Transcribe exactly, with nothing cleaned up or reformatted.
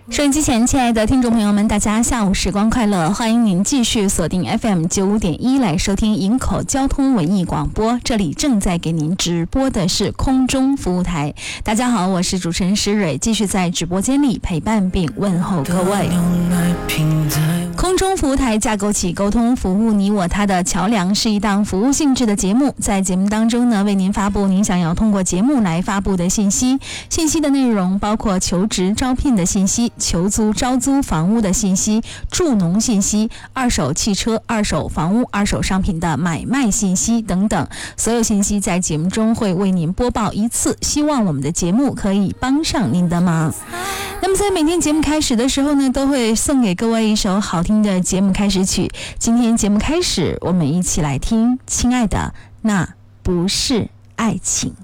收音机前亲爱的听众朋友们，大家下午时光快乐，欢迎您继续锁定 F M 九五点一来收听营口交通文艺广播，这里正在给您直播的是空中服务台。大家好，我是主持人施蕊，继续在直播间里陪伴并问候各位。空中服务台架构起沟通服务你我他的桥梁，是一档服务性质的节目，在节目当中呢，为您发布您想要通过节目来发布的信息。信息的内容包括求职招聘的信息、求租招租房屋的信息、助农信息、二手汽车、二手房屋、二手商品的买卖信息等等，所有信息在节目中会为您播报一次，希望我们的节目可以帮上您的忙。那么在每天节目开始的时候呢，都会送给各位一首好听的节目开始曲。今天节目开始，我们一起来听《亲爱的，那不是爱情》。